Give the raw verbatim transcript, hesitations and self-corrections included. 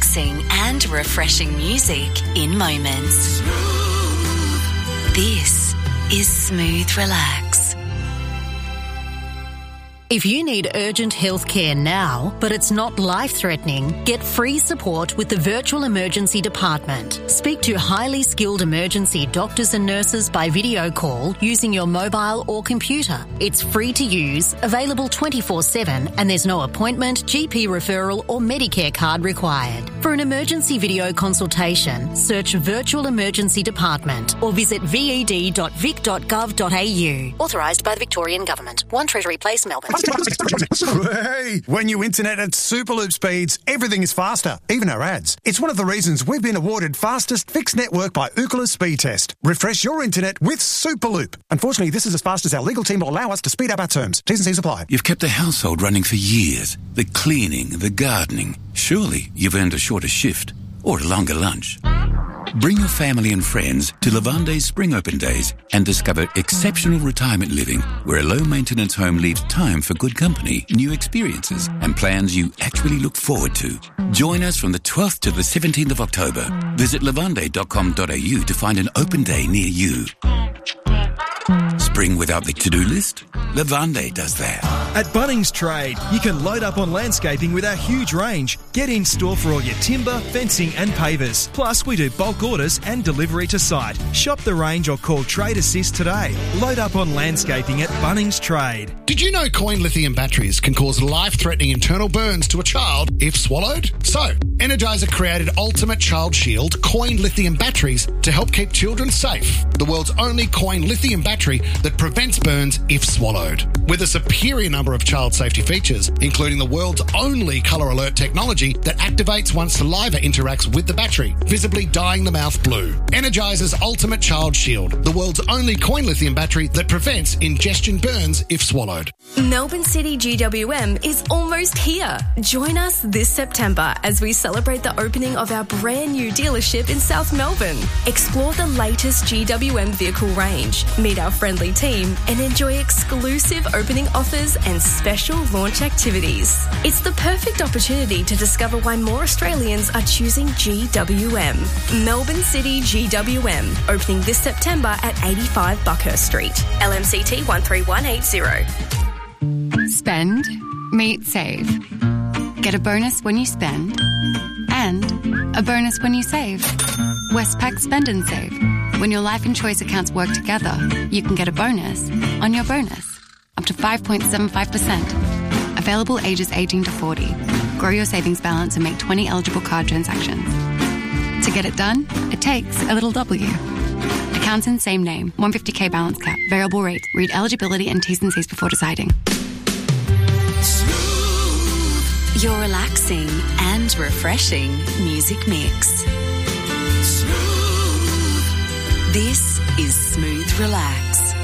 relaxing and refreshing music in moments. This is Smooth Relax. If you need urgent health care now, but it's not life-threatening, get free support with the Virtual Emergency Department. Speak to highly skilled emergency doctors and nurses by video call using your mobile or computer. It's free to use, available twenty-four seven, and there's no appointment, G P referral or Medicare card required. For an emergency video consultation, search Virtual Emergency Department or visit v e d dot vic dot gov dot a u. Authorised by the Victorian Government. one Treasury Place, Melbourne. Hey, when you internet at Superloop speeds, everything is faster, even our ads. It's one of the reasons we've been awarded fastest fixed network by Ookla Speed Test. Refresh your internet with Superloop. Unfortunately, this is as fast as our legal team will allow us to speed up our terms. T's and C's apply. You've kept the household running for years. The cleaning, the gardening. Surely you've earned a shorter shift or a longer lunch. Bring your family and friends to Lavande's Spring Open Days and discover exceptional retirement living where a low-maintenance home leaves time for good company, new experiences and plans you actually look forward to. Join us from the twelfth to the seventeenth of October. Visit lavande dot com dot a u to find an open day near you. Spring without the to-do list? Lavande does that. At Bunnings Trade, you can load up on landscaping with our huge range. Get in store for all your timber, fencing and pavers. Plus, we do bulk orders and delivery to site. Shop the range or call Trade Assist today. Load up on landscaping at Bunnings Trade. Did you know coin lithium batteries can cause life-threatening internal burns to a child if swallowed? So, Energizer created Ultimate Child Shield coin lithium batteries to help keep children safe. The world's only coin lithium battery that prevents burns if swallowed. With a superior number of child safety features, including the world's only colour alert technology that activates once saliva interacts with the battery, visibly dyeing the mouth blue. Energizer's Ultimate Child Shield, the world's only coin lithium battery that prevents ingestion burns if swallowed. Melbourne City G W M is almost here. Join us this September as we celebrate the opening of our brand new dealership in South Melbourne. Explore the latest G W M vehicle range, meet our friendly team and enjoy exclusive opening offers and special launch activities. It's the perfect opportunity to discover why more Australians are choosing G W M. Melbourne City G W M, opening this September at eighty-five Buckhurst Street. L M C T one three one eight zero. Spend, meet, save. Get a bonus when you spend and a bonus when you save. Westpac Spend and Save. When your life and choice accounts work together, you can get a bonus on your bonus, up to five point seven five percent. Available ages eighteen to forty. Grow your savings balance and make twenty eligible card transactions. To get it done, it takes a little W. Accounts in same name, one hundred fifty thousand balance cap, variable rate. Read eligibility and T's and C's before deciding. Smooth. Your relaxing and refreshing music mix. Smooth. This is Smooth Relax.